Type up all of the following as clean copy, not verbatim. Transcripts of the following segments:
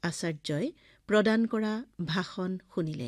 আচাৰ্যই প্ৰদান কৰা ভাষণ শুনিলে।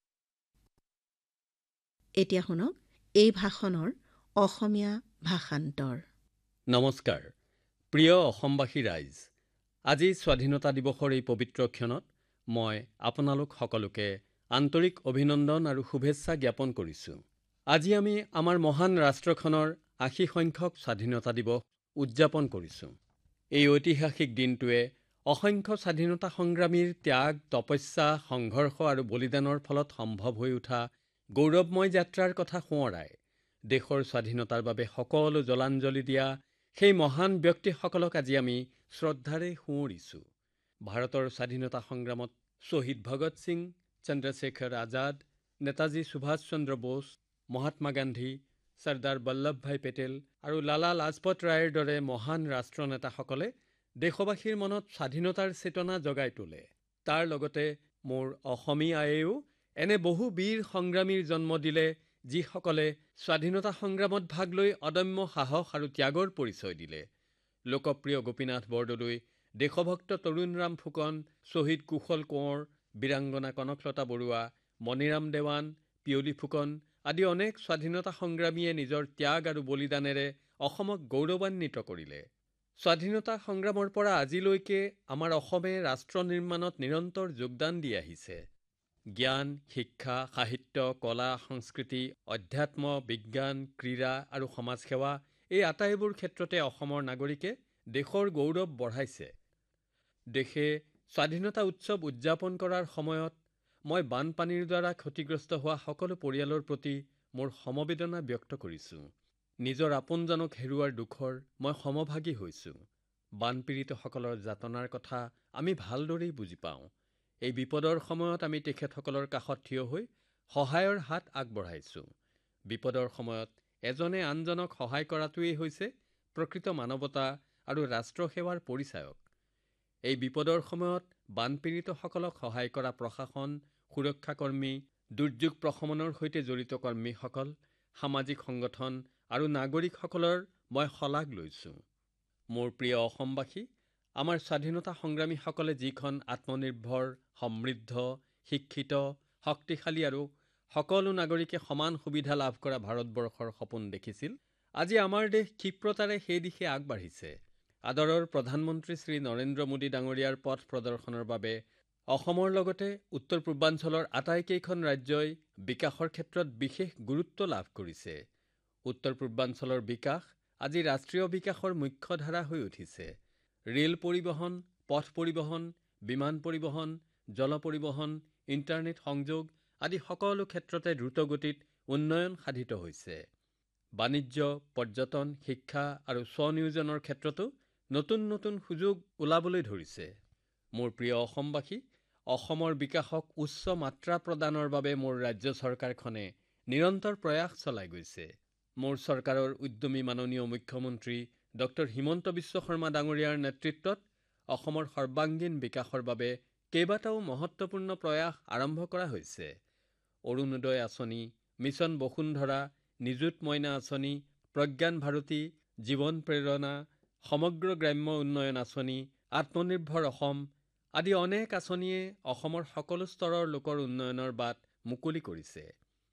এতিয়া শুনক এই ভাষণৰ অসমীয়া ভাষান্তৰ। নমস্কাৰ, প্ৰিয় অসমবাসী ৰাইজ। আজি স্বাধীনতা দিৱসৰ এই পবিত্ৰ ক্ষণত মই আপোনালোক সকলোকে আন্তৰিক অভিনন্দন আৰু শুভেচ্ছা জ্ঞাপন কৰিছোঁ। আজি আমি আমাৰ মহান ৰাষ্ট্ৰখনৰ ৮০ সংখ্যক স্বাধীনতা দিৱস উদযাপন কৰিছোঁ। এই ঐতিহাসিক দিনটোৱে অসংখ্য স্বাধীনতা সংগ্ৰামীৰ ত্যাগ, তপস্যা, সংঘৰ্ষ আৰু বলিদানৰ ফলত সম্ভৱ হৈ উঠা গৌৰৱময় যাত্ৰাৰ কথা সোঁৱৰায়। দেশৰ স্বাধীনতাৰ বাবে সকলো জলাঞ্জলি দিয়া সেই মহান ব্যক্তিসকলক আজি আমি শ্ৰদ্ধাৰে সুঁৱৰিছোঁ। ভাৰতৰ স্বাধীনতা সংগ্ৰামত শ্বহীদ ভগৎ সিং, চন্দ্ৰশেখৰ আজাদ, নেতাজী সুভাষ চন্দ্ৰ বোস, মহাত্মা গান্ধী, চৰ্দাৰ বল্লভভাই পেটেল আৰু লালা লাজপত ৰায়ৰ দৰে মহান ৰাষ্ট্ৰনেতাসকলে দেশবাসীৰ মনত স্বাধীনতাৰ চেতনা জগাই তোলে। তাৰ লগতে মোৰ অসমী আয়েও এনে বহু বীৰ সংগ্ৰামীৰ জন্ম দিলে, যিসকলে স্বাধীনতা সংগ্ৰামত ভাগ লৈ অদম্য সাহস আৰু ত্যাগৰ পৰিচয় দিলে। লোকপ্ৰিয় গোপীনাথ বৰদলৈ, দেশভক্ত তৰুণৰাম ফুকন, শ্বহীদ কুশল কোঁৱৰ, বীৰাংগনা কনকলতা বৰুৱা, মণিৰাম দেৱান, পিয়লি ফুকন আদি অনেক স্বাধীনতা সংগ্ৰামীয়ে নিজৰ ত্যাগ আৰু বলিদানেৰে অসমক গৌৰৱান্বিত কৰিলে। স্বাধীনতা সংগ্ৰামৰ পৰা আজিলৈকে আমাৰ অসমে ৰাষ্ট্ৰ নিৰ্মাণত নিৰন্তৰ যোগদান দি আহিছে। জ্ঞান, শিক্ষা, সাহিত্য, কলা, সংস্কৃতি, অধ্যাত্ম, বিজ্ঞান, ক্ৰীড়া আৰু সমাজসেৱা এই আটাইবোৰ ক্ষেত্ৰতে অসমৰ নাগৰিকে দেশৰ গৌৰৱ বঢ়াইছে। দেশে স্বাধীনতা উৎসৱ উদযাপন কৰাৰ সময়ত মই বানপানীৰ দ্বাৰা ক্ষতিগ্ৰস্ত হোৱা সকলো পৰিয়ালৰ প্ৰতি মোৰ সমবেদনা ব্যক্ত কৰিছোঁ। নিজৰ আপোনজনক হেৰুৱাৰ দুখৰ মই সমভাগী হৈছোঁ। বানপীড়িতসকলৰ যাতনাৰ কথা আমি ভালদৰেই বুজি পাওঁ। এই বিপদৰ সময়ত আমি তেখেতসকলৰ কাষত থিয় হৈ সহায়ৰ হাত আগবঢ়াইছোঁ। বিপদৰ সময়ত এজনে আনজনক সহায় কৰাটোৱেই হৈছে প্ৰকৃত মানৱতা আৰু ৰাষ্ট্ৰসেৱাৰ পৰিচায়ক। এই বিপদৰ সময়ত বানপীড়িতসকলক সহায় কৰা প্ৰশাসন, সুৰক্ষাকৰ্মী, দুৰ্যোগ প্ৰশমনৰ সৈতে জড়িত কৰ্মীসকল, সামাজিক সংগঠন আৰু নাগৰিকসকলৰ মই শলাগ লৈছোঁ। মোৰ প্ৰিয় অসমবাসী, আমাৰ স্বাধীনতা সংগ্ৰামীসকলে যিখন আত্মনিৰ্ভৰ, সমৃদ্ধ, শিক্ষিত, শক্তিশালী আৰু সকলো নাগৰিকে সমান সুবিধা লাভ কৰা ভাৰতবৰ্ষৰ সপোন দেখিছিল, আজি আমাৰ দেশ ক্ষিপ্ৰতাৰে সেই দিশে আগবাঢ়িছে। আদৰৰ প্ৰধানমন্ত্ৰী শ্ৰী নৰেন্দ্ৰ মোদী ডাঙৰীয়াৰ পথ প্ৰদৰ্শনৰ বাবে অসমৰ লগতে উত্তৰ পূৰ্বাঞ্চলৰ আটাইকেইখন ৰাজ্যই বিকাশৰ ক্ষেত্ৰত বিশেষ গুৰুত্ব লাভ কৰিছে। উত্তৰ পূৰ্বাঞ্চলৰ বিকাশ আজি ৰাষ্ট্ৰীয় বিকাশৰ মুখ্য ধাৰা হৈ উঠিছে। ৰেল পৰিবহণ, পথ পৰিবহণ, বিমান পৰিবহণ, জল পৰিবহণ, ইণ্টাৰনেট সংযোগ আদি সকলো ক্ষেত্ৰতে দ্ৰুতগতিত উন্নয়ন সাধিত হৈছে। বাণিজ্য, পৰ্যটন, শিক্ষা আৰু স্বনিয়োজনৰ ক্ষেত্ৰতো নতুন নতুন সুযোগ ওলাবলৈ ধৰিছে। মোৰ প্ৰিয় অসমবাসী, অসমৰ বিকাশক উচ্চ মাত্ৰা প্ৰদানৰ বাবে মোৰ ৰাজ্য চৰকাৰখনে নিৰন্তৰ প্ৰয়াস চলাই গৈছে। মোৰ চৰকাৰৰ উদ্যমী মাননীয় মুখ্যমন্ত্ৰী ডক্টৰ হিমন্ত বিশ্ব শৰ্মা ডাঙৰীয়াৰ নেতৃত্বত অসমৰ সৰ্বাংগীন বিকাশৰ বাবে কেইবাটাও মহত্বপূৰ্ণ প্ৰয়াস আৰম্ভ কৰা হৈছে। অৰুণোদয় আঁচনি, মিছন বসুন্ধৰা, নিযুত মইনা আঁচনি, প্ৰজ্ঞান ভাৰতী, জীৱন প্ৰেৰণা, সমগ্ৰ গ্ৰাম্য উন্নয়ন আঁচনি, আত্মনিৰ্ভৰ অসম আদি অনেক আঁচনিয়ে অসমৰ সকলো স্তৰৰ লোকৰ উন্নয়নৰ বাট মুকলি কৰিছে।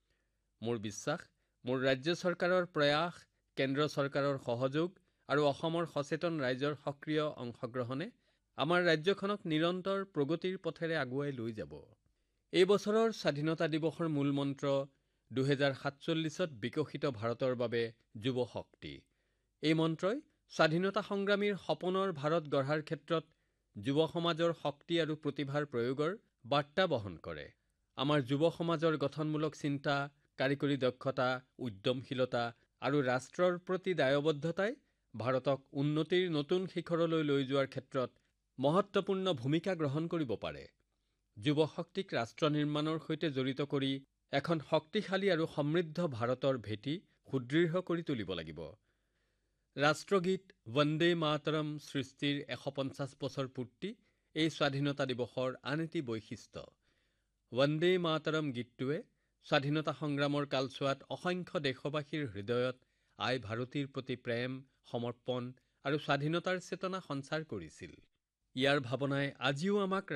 মোৰ বিশ্বাস, মোৰ ৰাজ্য চৰকাৰৰ প্ৰয়াস, কেন্দ্ৰ চৰকাৰৰ সহযোগ আৰু অসমৰ সচেতন ৰাইজৰ সক্ৰিয় অংশগ্ৰহণে আমাৰ ৰাজ্যখনক নিৰন্তৰ প্ৰগতিৰ পথেৰে আগুৱাই লৈ যাব। এই বছৰৰ স্বাধীনতা দিৱসৰ মূল মন্ত্ৰ 2047ত বিকশিত ভাৰতৰ বাবে যুৱ শক্তি। এই মন্ত্ৰই স্বাধীনতা সংগ্ৰামীৰ সপোনৰ ভাৰত গঢ়াৰ ক্ষেত্ৰত যুৱ সমাজৰ শক্তি আৰু প্ৰতিভাৰ প্ৰয়োগৰ বাৰ্তা বহন কৰে। আমাৰ যুৱ সমাজৰ গঠনমূলক চিন্তা, কাৰিকৰী দক্ষতা, উদ্যমশীলতা আৰু ৰাষ্ট্ৰৰ প্ৰতি দায়বদ্ধতাই ভাৰতক উন্নতিৰ নতুন শিখৰলৈ লৈ যোৱাৰ ক্ষেত্ৰত মহত্বপূৰ্ণ ভূমিকা গ্ৰহণ কৰিব পাৰে। যুৱ শক্তিক ৰাষ্ট্ৰ নিৰ্মাণৰ সৈতে জড়িত কৰি এখন শক্তিশালী আৰু সমৃদ্ধ ভাৰতৰ ভেটি সুদৃঢ় কৰি তুলিব লাগিব। ৰাষ্ট্ৰগীত বন্দে মাতৰম সৃষ্টিৰ 150 বছৰ পূৰ্তি এই স্বাধীনতা দিৱসৰ আন এটি বৈশিষ্ট্য। বন্দে মাতৰম গীতটোৱে স্বাধীনতা সংগ্ৰামৰ কালছোৱাত অসংখ্য দেশবাসীৰ হৃদয়ত আই ভাৰতীৰ প্ৰতি প্ৰেম, সমৰ্পণ আৰু স্বাধীনতাৰ চেতনা সঞ্চাৰ কৰিছিল। ইয়াৰ ভাৱনাই আজিও আমাক